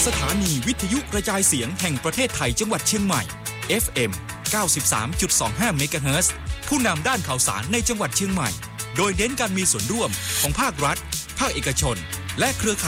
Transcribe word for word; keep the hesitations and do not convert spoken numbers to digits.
สถานีวิทยุกระจายเสียงแห่งประเทศไทยจังหวัดเชียงใหม่ เอฟ เอ็ม เก้าสิบสามจุดสองห้า เมกะเฮิรตซ์ผู้นำด้านข่าวสารในจังหวัดเชียงใหม่โดยเน้นการมีส่วนร่วมของภาครัฐภาคเอกชนและเครือข่าย